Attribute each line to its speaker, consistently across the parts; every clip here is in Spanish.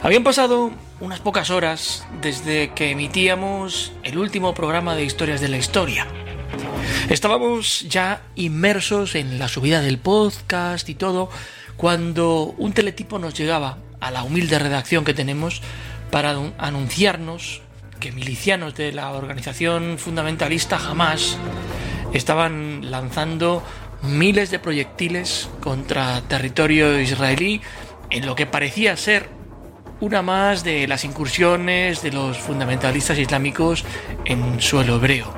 Speaker 1: Habían pasado unas pocas horas desde que emitíamos el último programa de Historias de la Historia. Estábamos ya inmersos en la subida del podcast y todo, cuando un teletipo nos llegaba a la humilde redacción que tenemos para anunciarnos que milicianos de la organización fundamentalista Hamás estaban lanzando miles de proyectiles contra territorio israelí en lo que parecía ser una más de las incursiones de los fundamentalistas islámicos en suelo hebreo.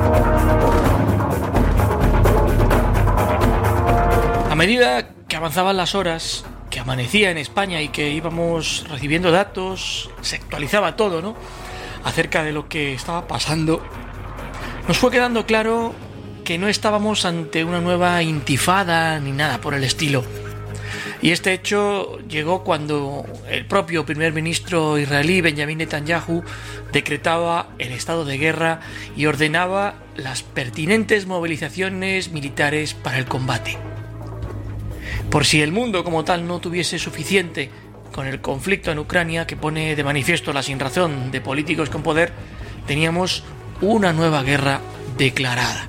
Speaker 1: A medida que avanzaban las horas, que amanecía en España y que íbamos recibiendo datos, se actualizaba todo, ¿no?, acerca de lo que estaba pasando, nos fue quedando claro que no estábamos ante una nueva intifada ni nada por el estilo. Y este hecho llegó cuando el propio primer ministro israelí, Benjamin Netanyahu, decretaba el estado de guerra y ordenaba las pertinentes movilizaciones militares para el combate. Por si el mundo como tal no tuviese suficiente con el conflicto en Ucrania, que pone de manifiesto la sinrazón de políticos con poder, teníamos una nueva guerra declarada.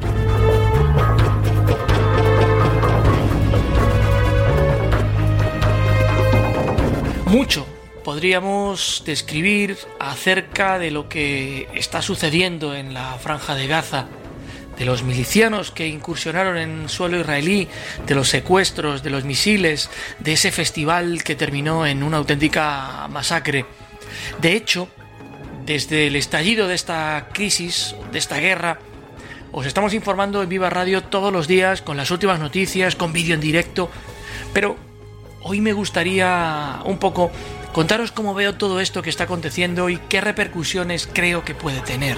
Speaker 1: Mucho podríamos describir acerca de lo que está sucediendo en la Franja de Gaza, de los milicianos que incursionaron en suelo israelí, de los secuestros, de los misiles, de ese festival que terminó en una auténtica masacre. De hecho, desde el estallido de esta crisis, de esta guerra, os estamos informando en Viva Radio todos los días con las últimas noticias, con vídeo en directo, pero hoy me gustaría un poco contaros cómo veo todo esto que está aconteciendo y qué repercusiones creo que puede tener.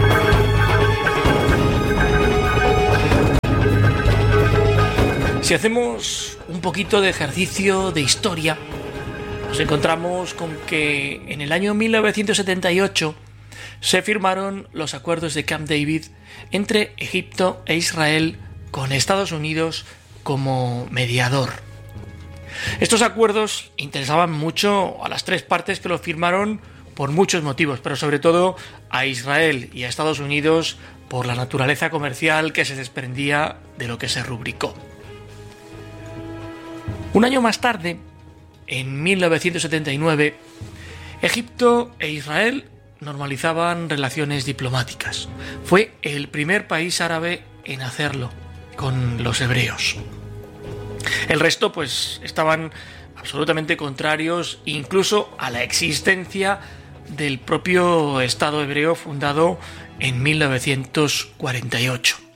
Speaker 1: Si hacemos un poquito de ejercicio de historia, nos encontramos con que en el año 1978 se firmaron los acuerdos de Camp David entre Egipto e Israel con Estados Unidos como mediador. Estos acuerdos interesaban mucho a las tres partes que lo firmaron por muchos motivos, pero sobre todo a Israel y a Estados Unidos por la naturaleza comercial que se desprendía de lo que se rubricó. Un año más tarde, en 1979, Egipto e Israel normalizaban relaciones diplomáticas. Fue el primer país árabe en hacerlo con los hebreos. El resto, pues, estaban absolutamente contrarios incluso a la existencia del propio Estado hebreo fundado en 1948.